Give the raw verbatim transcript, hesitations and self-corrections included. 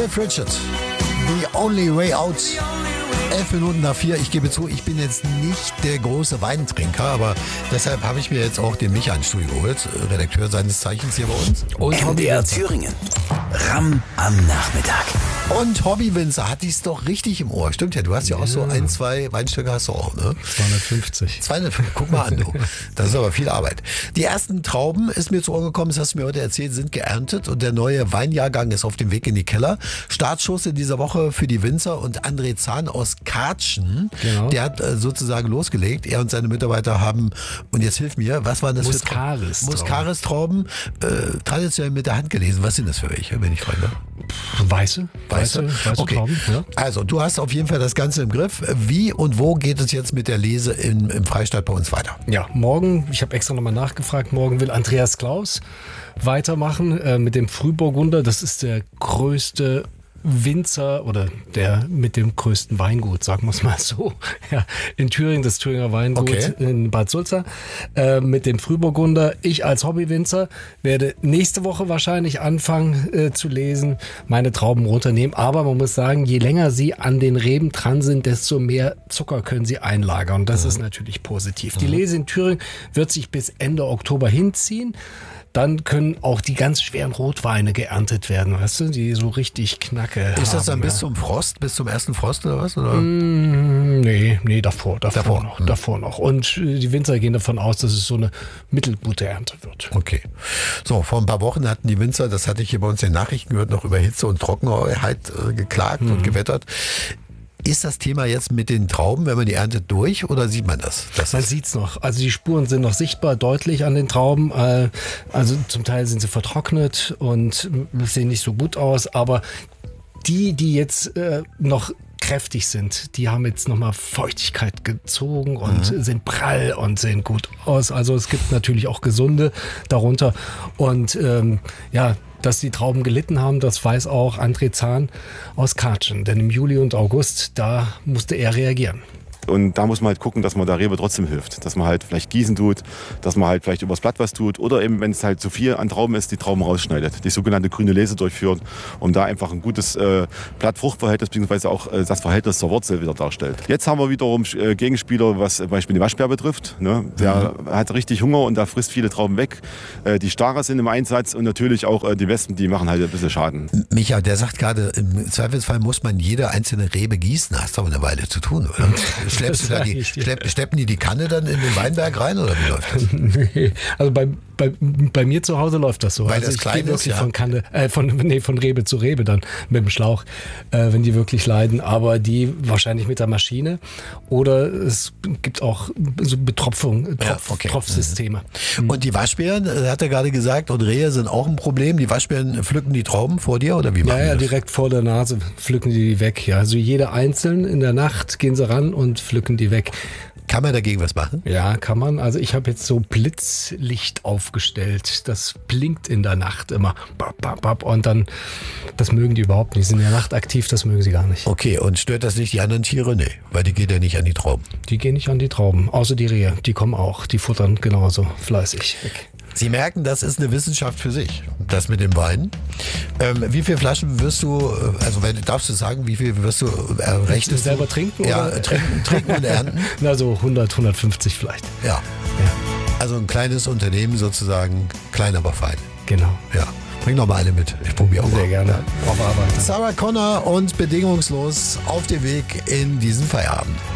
Cliff Richard, The Only Way Out. Elf Minuten nach vier. Ich gebe zu, ich bin jetzt nicht der große Weintrinker, aber deshalb habe ich mir jetzt auch den Micha ins Studio geholt, Redakteur seines Zeichens hier bei uns. Und M D R Thüringen. Ramm am Nachmittag. Und Hobbywinzer hatte ich es doch richtig im Ohr. Stimmt ja, du hast ja auch ja. so ein, zwei Weinstücke hast du auch, ne? zweihundertfünfzig. zweihundertfünfzig, guck mal an, du. Das ist aber viel Arbeit. Die ersten Trauben, ist mir zu Ohr gekommen, das hast du mir heute erzählt, sind geerntet und der neue Weinjahrgang ist auf dem Weg in die Keller. Startschuss in dieser Woche für die Winzer und André Zahn aus Katschen, genau. Der hat äh, sozusagen losgelegt. Er und seine Mitarbeiter haben, und jetzt hilf mir, was waren das Muscaris für Trauben? Muscaris-Trauben, äh, traditionell mit der Hand gelesen. Was sind das für welche, wenn ich frage? Weiße. Weiße, weiße okay. Trauben, ja. Also, du hast auf jeden Fall das Ganze im Griff. Wie und wo geht es jetzt mit der Lese im, im Freistaat bei uns weiter? Ja, morgen, ich habe extra nochmal nachgefragt, morgen will Andreas Klaus weitermachen äh, mit dem Frühburgunder. Das ist der größte Winzer oder der mit dem größten Weingut, sagen wir es mal so, ja, in Thüringen, das Thüringer Weingut okay. in Bad Sulza, äh, mit dem Frühburgunder. Ich als Hobbywinzer werde nächste Woche wahrscheinlich anfangen äh, zu lesen, meine Trauben runternehmen, aber man muss sagen, je länger sie an den Reben dran sind, desto mehr Zucker können sie einlagern und das mhm. ist natürlich positiv. Mhm. Die Lese in Thüringen wird sich bis Ende Oktober hinziehen. Dann können auch die ganz schweren Rotweine geerntet werden, weißt du, die so richtig Knacke haben. Ist das dann bis ja. zum Frost, bis zum ersten Frost oder was? Oder? Mm, nee, nee, davor, davor, davor noch, hm. davor noch. Und die Winzer gehen davon aus, dass es so eine mittelgute Ernte wird. Okay. So, vor ein paar Wochen hatten die Winzer, das hatte ich hier bei uns in den Nachrichten gehört, noch über Hitze und Trockenheit äh, geklagt mhm. und gewettert. Ist das Thema jetzt mit den Trauben, wenn man die erntet, durch oder sieht man das? das man sieht es noch. Also die Spuren sind noch sichtbar, deutlich an den Trauben. Also zum Teil sind sie vertrocknet und sehen nicht so gut aus. Aber die, die jetzt noch kräftig sind, die haben jetzt nochmal Feuchtigkeit gezogen und mhm. sind prall und sehen gut aus. Also es gibt natürlich auch gesunde darunter. Und ähm, ja, dass die Trauben gelitten haben, das weiß auch André Zahn aus Katschen. Denn im Juli und August, da musste er reagieren. Und da muss man halt gucken, dass man der Rebe trotzdem hilft. Dass man halt vielleicht gießen tut, dass man halt vielleicht übers Blatt was tut oder eben, wenn es halt zu viel an Trauben ist, die Trauben rausschneidet. Die sogenannte grüne Lese durchführt, um da einfach ein gutes äh, Blatt-Frucht-Verhältnis bzw. auch äh, das Verhältnis zur Wurzel wieder darstellt. Jetzt haben wir wiederum äh, Gegenspieler, was zum Beispiel den Waschbär betrifft. Ne? Der mhm. hat richtig Hunger und da frisst viele Trauben weg. Äh, die Stare sind im Einsatz und natürlich auch äh, die Wespen, die machen halt ein bisschen Schaden. Micha, der sagt gerade, im Zweifelsfall muss man jede einzelne Rebe gießen. Hast aber eine Weile zu tun, oder? Schleppst du da die, schlepp, schleppen die die Kanne dann in den Weinberg rein oder wie läuft das? Nee, also bei, bei, bei mir zu Hause läuft das so. Weil also das ich klein gehe ist, wirklich ja. von Kanne, äh, von, nee, von Rebe zu Rebe dann mit dem Schlauch, äh, wenn die wirklich leiden. Aber die wahrscheinlich mit der Maschine oder es gibt auch so Betropfung, Tropf, ja, okay. Tropfsysteme. Mhm. Und die Waschbären, hat er gerade gesagt, und Rehe sind auch ein Problem. Die Waschbären pflücken die Trauben vor dir oder wie machen Ja, ja, die das? direkt vor der Nase pflücken die die weg. Ja, also jede einzeln in der Nacht gehen sie ran und pflücken die weg. Kann man dagegen was machen? Ja, kann man. Also ich habe jetzt so Blitzlicht aufgestellt. Das blinkt in der Nacht immer. Und dann, das mögen die überhaupt nicht. Die sind in der Nacht aktiv, das mögen sie gar nicht. Okay, und stört das nicht die anderen Tiere? Nee, weil die gehen ja nicht an die Trauben. Die gehen nicht an die Trauben, außer die Rehe. Die kommen auch, die futtern genauso fleißig weg. Sie merken, das ist eine Wissenschaft für sich, das mit dem Wein. Ähm, wie viele Flaschen wirst du, also wenn, darfst du sagen, wie viel wirst du äh, rechnen? Selber trinken? Ja, oder? trinken, trinken und ernten. Na so hundert, hundertfünfzig vielleicht. Ja. ja. Also ein kleines Unternehmen sozusagen, klein aber fein. Genau. Ja. Bring noch mal eine mit. Ich probiere auch Sehr mal. gerne. Auf Arbeit. Sarah Connor und bedingungslos auf dem Weg in diesen Feierabend.